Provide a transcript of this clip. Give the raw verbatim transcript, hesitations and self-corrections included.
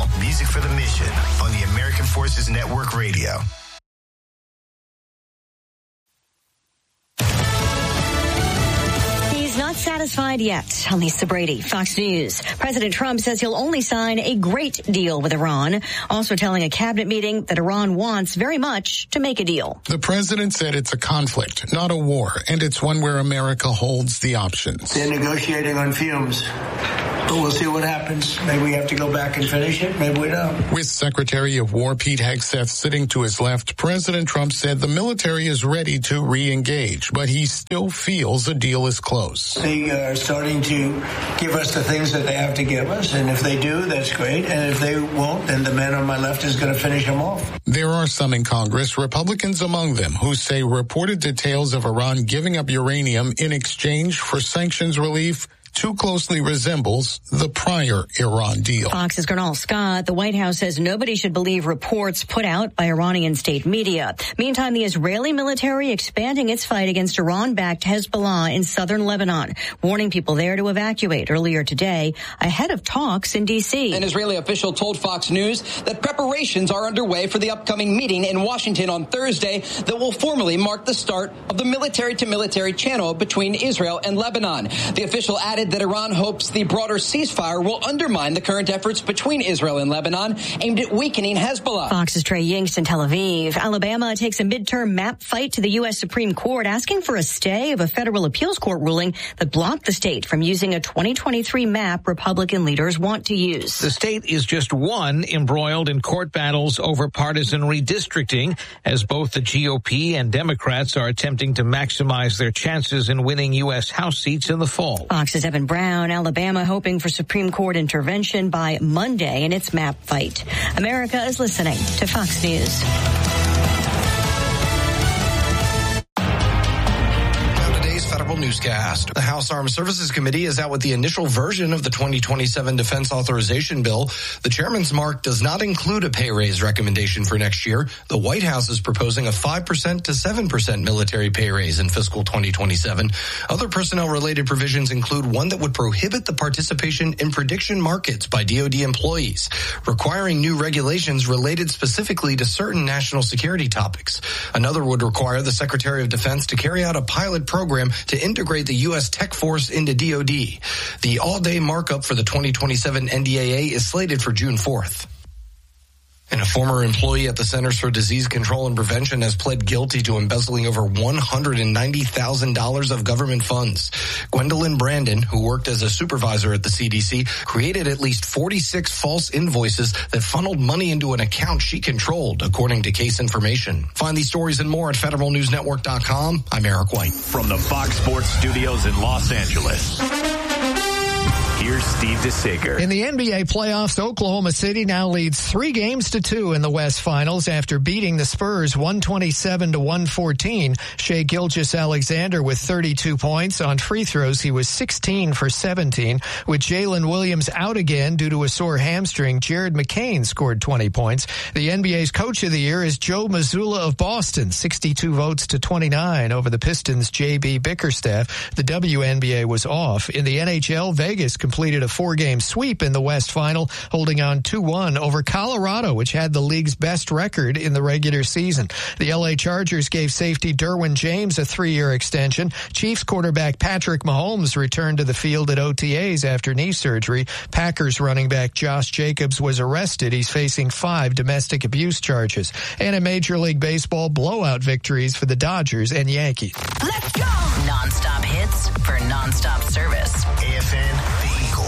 Music for the Mission on the American Forces Network Radio. Not satisfied yet. I'm Lisa Brady, Fox News. President Trump says he'll only sign a great deal with Iran, also telling a cabinet meeting that Iran wants very much to make a deal. The president said it's a conflict, not a war, and it's one where America holds the options. They're negotiating on fumes, but we'll see what happens. Maybe we have to go back and finish it. Maybe we don't. With Secretary of War Pete Hegseth sitting to his left, President Trump said the military is ready to re-engage, but he still feels a deal is close. They are starting to give us the things that they have to give us, and if they do, that's great. And if they won't, then the man on my left is going to finish them off. There are some in Congress, Republicans among them, who say reported details of Iran giving up uranium in exchange for sanctions relief too closely resembles the prior Iran deal. Fox's Gernal Scott, the White House says nobody should believe reports put out by Iranian state media. Meantime, the Israeli military expanding its fight against Iran-backed Hezbollah in southern Lebanon, warning people there to evacuate earlier today ahead of talks in D C. An Israeli official told Fox News that preparations are underway for the upcoming meeting in Washington on Thursday that will formally mark the start of the military-to-military channel between Israel and Lebanon. The official added that Iran hopes the broader ceasefire will undermine the current efforts between Israel and Lebanon aimed at weakening Hezbollah. Fox's Trey Yingst in Tel Aviv. Alabama takes a midterm map fight to the U S Supreme Court, asking for a stay of a federal appeals court ruling that blocked the state from using a twenty twenty-three map Republican leaders want to use. The state is just one embroiled in court battles over partisan redistricting, as both the G O P and Democrats are attempting to maximize their chances in winning U S House seats in the fall. Fox's Evan Brown. Alabama hoping for Supreme Court intervention by Monday in its map fight. America is listening to Fox News. Federal Newscast. The House Armed Services Committee is out with the initial version of the twenty twenty-seven Defense Authorization Bill. The chairman's mark does not include a pay raise recommendation for next year. The White House is proposing a five percent to seven percent military pay raise in fiscal twenty twenty-seven. Other personnel-related provisions include one that would prohibit the participation in prediction markets by D O D employees, requiring new regulations related specifically to certain national security topics. Another would require the Secretary of Defense to carry out a pilot program to integrate the U S tech force into D O D. The all-day markup for the twenty twenty-seven N D A A is slated for June fourth. And a former employee at the Centers for Disease Control and Prevention has pled guilty to embezzling over one hundred ninety thousand dollars of government funds. Gwendolyn Brandon, who worked as a supervisor at the C D C, created at least forty-six false invoices that funneled money into an account she controlled, according to case information. Find these stories and more at federal news network dot com. I'm Eric White. From the Fox Sports Studios in Los Angeles, here's Steve DeSager. In the N B A playoffs, Oklahoma City now leads three games to two in the West Finals after beating the Spurs one twenty-seven to one fourteen. Shai Gilgeous-Alexander with thirty-two points. On free throws, he was sixteen for seventeen. With Jalen Williams out again due to a sore hamstring, Jared McCain scored twenty points. The N B A's Coach of the Year is Joe Mazzulla of Boston, sixty-two votes to twenty-nine over the Pistons' J B Bickerstaff. The W N B A was off. In the N H L, Vegas completed a four-game sweep in the West Final, holding on two one over Colorado, which had the league's best record in the regular season. The L A Chargers gave safety Derwin James a three-year extension. Chiefs quarterback Patrick Mahomes returned to the field at O T As after knee surgery. Packers running back Josh Jacobs was arrested. He's facing five domestic abuse charges. And in Major League Baseball, blowout victories for the Dodgers and Yankees. Let's go! Non-stop hits for non-stop service. A F N, The Eagle.